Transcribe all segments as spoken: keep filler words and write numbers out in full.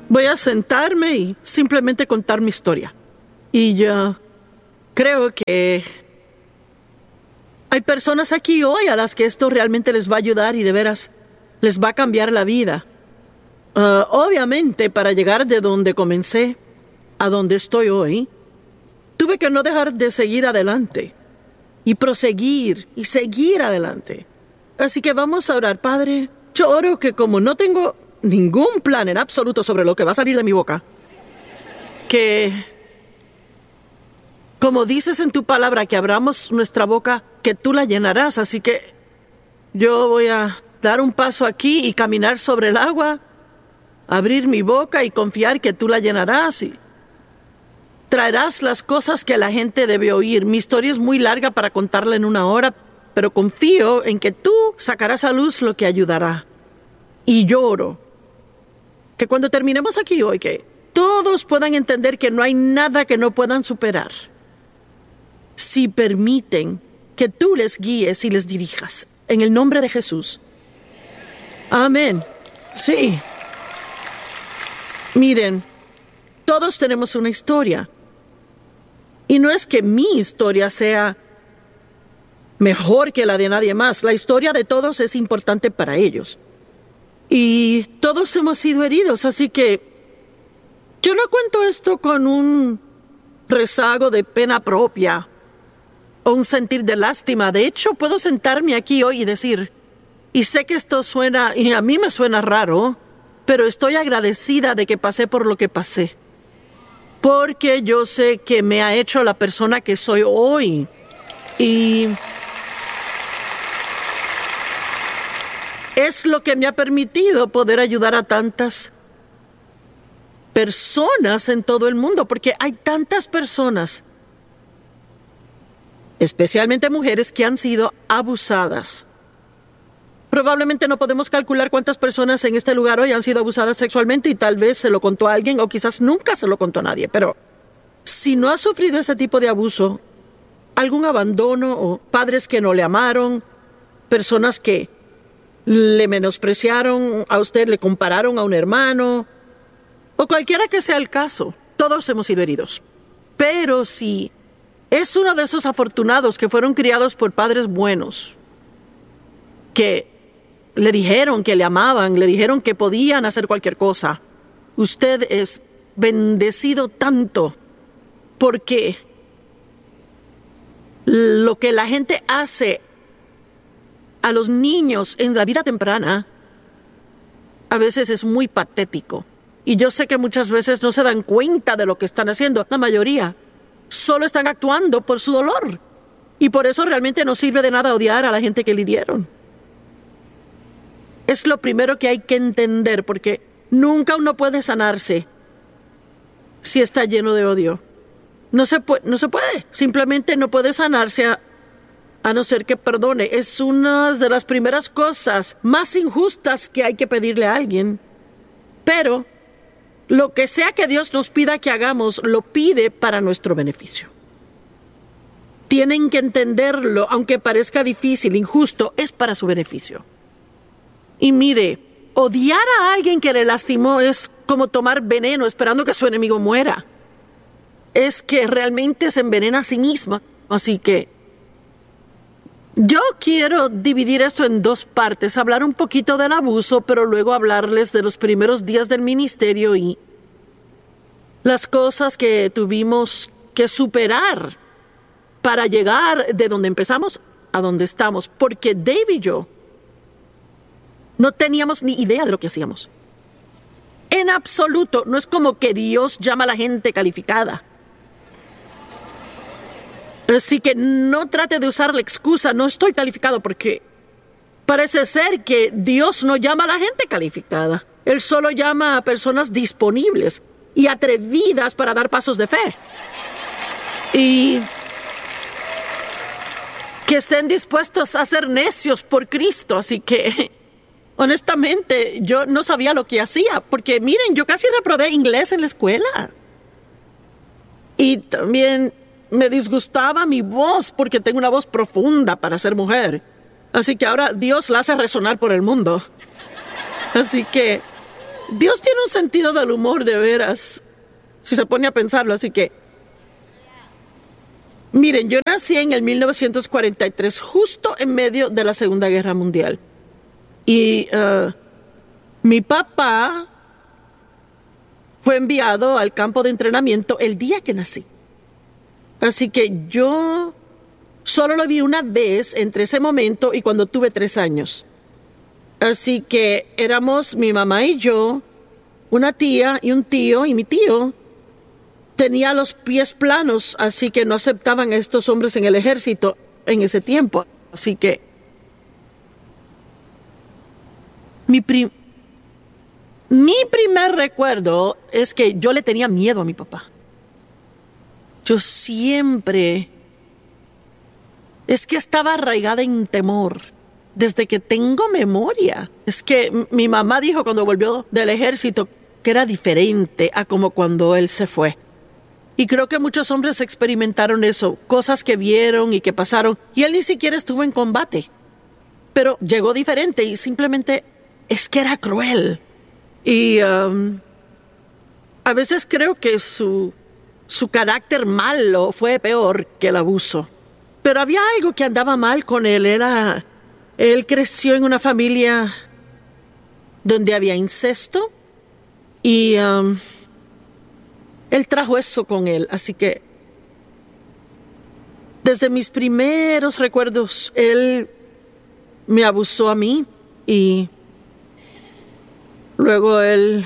Voy a sentarme y simplemente contar mi historia. Y yo creo que hay personas aquí hoy a las que esto realmente les va a ayudar y de veras les va a cambiar la vida. Uh, obviamente, para llegar de donde comencé a donde estoy hoy, tuve que no dejar de seguir adelante y proseguir y seguir adelante. Así que vamos a orar. Padre, yo oro que como no tengo ningún plan en absoluto sobre lo que va a salir de mi boca, que, como dices en tu palabra, que abramos nuestra boca, que tú la llenarás. Así que yo voy a dar un paso aquí y caminar sobre el agua, abrir mi boca y confiar que tú la llenarás y traerás las cosas que la gente debe oír. Mi historia es muy larga para contarla en una hora, pero confío en que tú sacarás a luz lo que ayudará. Y lloro que cuando terminemos aquí hoy, que todos puedan entender que no hay nada que no puedan superar si permiten que tú les guíes y les dirijas. En el nombre de Jesús. Amén. Sí. Miren, todos tenemos una historia. Y no es que mi historia sea mejor que la de nadie más. La historia de todos es importante para ellos. Y todos hemos sido heridos, así que yo no cuento esto con un rezago de pena propia o un sentir de lástima. De hecho, puedo sentarme aquí hoy y decir, y sé que esto suena, y a mí me suena raro, pero estoy agradecida de que pasé por lo que pasé. Porque yo sé que me ha hecho la persona que soy hoy. Y es lo que me ha permitido poder ayudar a tantas personas en todo el mundo. Porque hay tantas personas, especialmente mujeres, que han sido abusadas. Probablemente no podemos calcular cuántas personas en este lugar hoy han sido abusadas sexualmente y tal vez se lo contó a alguien o quizás nunca se lo contó a nadie. Pero si no ha sufrido ese tipo de abuso, algún abandono o padres que no le amaron, personas que le menospreciaron a usted, le compararon a un hermano, o cualquiera que sea el caso, todos hemos sido heridos. Pero si es uno de esos afortunados que fueron criados por padres buenos, que le dijeron que le amaban, le dijeron que podían hacer cualquier cosa, usted es bendecido tanto, porque lo que la gente hace a los niños en la vida temprana a veces es muy patético. Y yo sé que muchas veces no se dan cuenta de lo que están haciendo. La mayoría solo están actuando por su dolor. Y por eso realmente no sirve de nada odiar a la gente que le hirieron. Es lo primero que hay que entender, porque nunca uno puede sanarse si está lleno de odio. No se puede, no se puede. Simplemente no puede sanarse a, a no ser que perdone. Es una de las primeras cosas más injustas que hay que pedirle a alguien. Pero lo que sea que Dios nos pida que hagamos, lo pide para nuestro beneficio. Tienen que entenderlo, aunque parezca difícil, injusto, es para su beneficio. Y mire, odiar a alguien que le lastimó es como tomar veneno esperando que su enemigo muera. Es que realmente se envenena a sí misma. Así que yo quiero dividir esto en dos partes. Hablar un poquito del abuso, pero luego hablarles de los primeros días del ministerio y las cosas que tuvimos que superar para llegar de donde empezamos a donde estamos. Porque Dave y yo no teníamos ni idea de lo que hacíamos. En absoluto. No es como que Dios llama a la gente calificada. Así que no trate de usar la excusa, no estoy calificado, porque parece ser que Dios no llama a la gente calificada. Él solo llama a personas disponibles y atrevidas para dar pasos de fe. Y que estén dispuestos a ser necios por Cristo. Así que honestamente, yo no sabía lo que hacía, porque miren, yo casi reprobé inglés en la escuela. Y también me disgustaba mi voz, porque tengo una voz profunda para ser mujer. Así que ahora Dios la hace resonar por el mundo. Así que Dios tiene un sentido del humor de veras, si se pone a pensarlo, así que... Miren, yo nací en el mil novecientos cuarenta y tres, justo en medio de la Segunda Guerra Mundial. Y uh, mi papá fue enviado al campo de entrenamiento el día que nací. Así que yo solo lo vi una vez entre ese momento y cuando tuve tres años. Así que éramos mi mamá y yo, una tía y un tío, y mi tío tenía los pies planos, así que no aceptaban a estos hombres en el ejército en ese tiempo. Así que mi, prim- mi primer recuerdo es que yo le tenía miedo a mi papá. Yo siempre... Es que estaba arraigada en temor desde que tengo memoria. Es que mi mamá dijo cuando volvió del ejército que era diferente a como cuando él se fue. Y creo que muchos hombres experimentaron eso, cosas que vieron y que pasaron, y él ni siquiera estuvo en combate. Pero llegó diferente y simplemente es que era cruel. Y um, a veces creo que su, su carácter malo fue peor que el abuso. Pero había algo que andaba mal con él. Era, él creció en una familia donde había incesto y... Um, Él trajo eso con él, así que desde mis primeros recuerdos, él me abusó a mí y luego él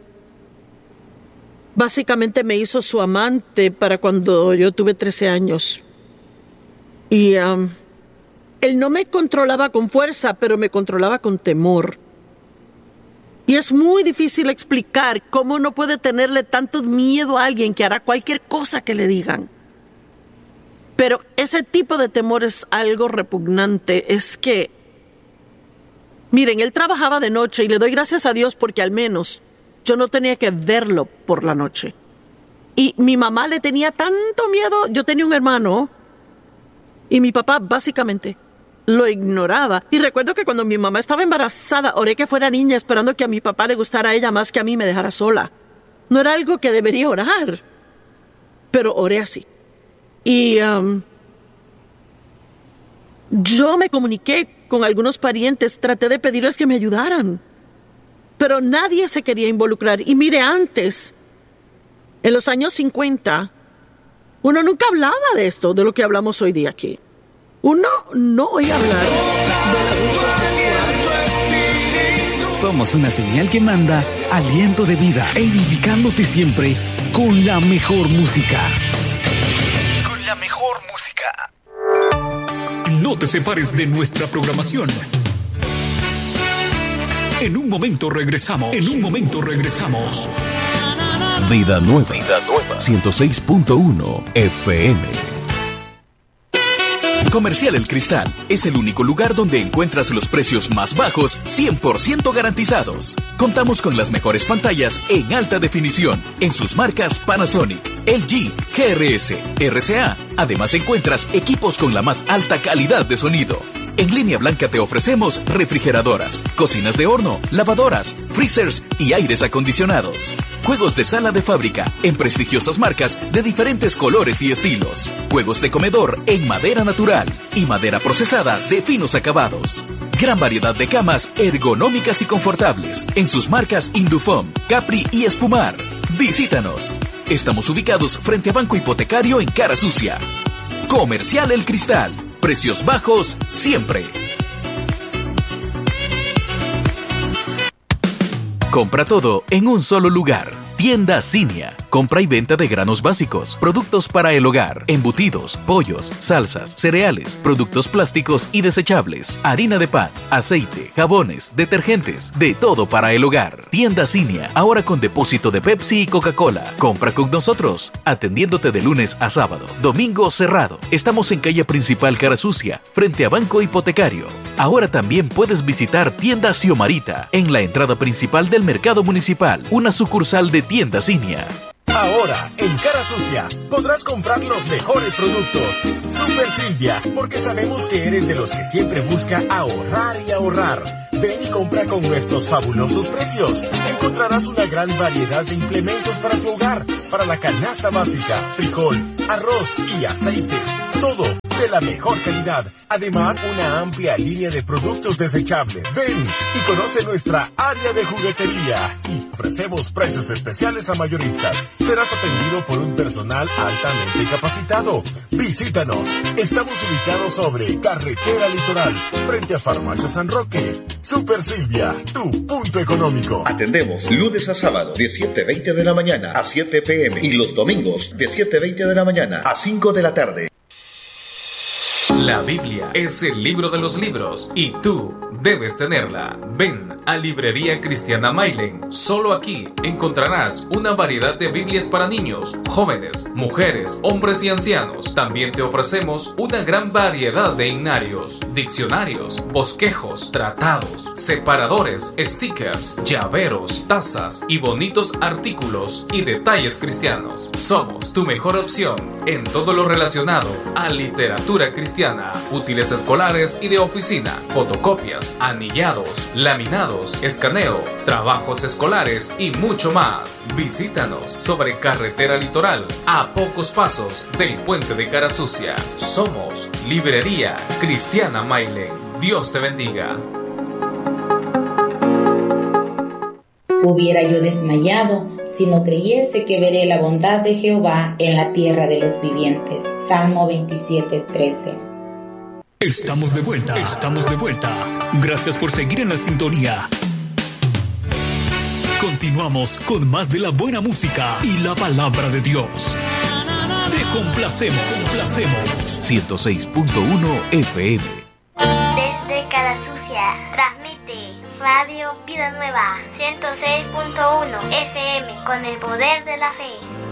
básicamente me hizo su amante para cuando yo tuve trece años. Y um, él no me controlaba con fuerza, pero me controlaba con temor. Y es muy difícil explicar cómo uno puede tenerle tanto miedo a alguien que hará cualquier cosa que le digan. Pero ese tipo de temor es algo repugnante. Es que, miren, él trabajaba de noche y le doy gracias a Dios porque al menos yo no tenía que verlo por la noche. Y mi mamá le tenía tanto miedo. Yo tenía un hermano y mi papá básicamente lo ignoraba. Y recuerdo que cuando mi mamá estaba embarazada, oré que fuera niña esperando que a mi papá le gustara a ella más que a mí me dejara sola. No era algo que debería orar, pero oré así. Y um, yo me comuniqué con algunos parientes, traté de pedirles que me ayudaran, pero nadie se quería involucrar. Y mire, antes, en los años cincuenta, uno nunca hablaba de esto, de lo que hablamos hoy día aquí. Uno no oía hablar de abuso sexual. Somos una señal que manda aliento de vida, edificándote siempre con la mejor música. Con la mejor música. No te separes de nuestra programación. En un momento regresamos. En un momento regresamos. Vida Nueva. Vida Nueva. ciento seis punto uno F M. Comercial El Cristal es el único lugar donde encuentras los precios más bajos, cien por ciento garantizados. Contamos con las mejores pantallas en alta definición en sus marcas Panasonic, L G, G R S, R C A. Además encuentras equipos con la más alta calidad de sonido. En línea blanca te ofrecemos refrigeradoras, cocinas de horno, lavadoras, freezers y aires acondicionados. Juegos de sala de fábrica en prestigiosas marcas de diferentes colores y estilos. Juegos de comedor en madera natural y madera procesada de finos acabados. Gran variedad de camas ergonómicas y confortables en sus marcas Indufom, Capri y Espumar. Visítanos. Estamos ubicados frente a Banco Hipotecario en Cara Sucia. Comercial El Cristal. Precios bajos siempre. Compra todo en un solo lugar. Tienda Cinia. Compra y venta de granos básicos, productos para el hogar, embutidos, pollos, salsas, cereales, productos plásticos y desechables, harina de pan, aceite, jabones, detergentes, de todo para el hogar. Tienda Cinia, ahora con depósito de Pepsi y Coca-Cola. Compra con nosotros, atendiéndote de lunes a sábado, domingo cerrado. Estamos en calle principal Cara Sucia, frente a Banco Hipotecario. Ahora también puedes visitar Tienda Xiomarita, en la entrada principal del Mercado Municipal, una sucursal de Tienda Cinia. Ahora, en Cara Sucia, podrás comprar los mejores productos. Super Silvia, porque sabemos que eres de los que siempre busca ahorrar y ahorrar. Ven y compra con nuestros fabulosos precios. Encontrarás una gran variedad de implementos para tu hogar, para la canasta básica, frijol, arroz y aceites. Todo de la mejor calidad. Además, una amplia línea de productos desechables. Ven y conoce nuestra área de juguetería. Y ofrecemos precios especiales a mayoristas. Serás atendido por un personal altamente capacitado. Visítanos. Estamos ubicados sobre Carretera Litoral, frente a Farmacia San Roque. Super Silvia, tu punto económico. Atendemos lunes a sábado de siete veinte de la mañana a siete pm y los domingos de siete veinte de la mañana a cinco de la tarde. La Biblia es el libro de los libros y tú debes tenerla. Ven a Librería Cristiana Mailen. Solo aquí encontrarás una variedad de Biblias para niños, jóvenes, mujeres, hombres y ancianos. También te ofrecemos una gran variedad de himnarios, diccionarios, bosquejos, tratados, separadores, stickers, llaveros, tazas y bonitos artículos y detalles cristianos. Somos tu mejor opción en todo lo relacionado a literatura cristiana, útiles escolares y de oficina, fotocopias, anillados, laminados, escaneo, trabajos escolares y mucho más. Visítanos sobre Carretera Litoral, a pocos pasos del puente de Cara Sucia. Somos Librería Cristiana Mailen. Dios te bendiga. Hubiera yo desmayado si no creyese que veré la bondad de Jehová en la tierra de los vivientes. Salmo veintisiete, trece. Estamos de vuelta, estamos de vuelta. Gracias por seguir en la sintonía. Continuamos con más de la buena música y la palabra de Dios. Te complacemos, complacemos. ciento seis punto uno F M. Desde Cara Sucia, transmite Radio Vida Nueva, ciento seis punto uno F M, con el poder de la fe.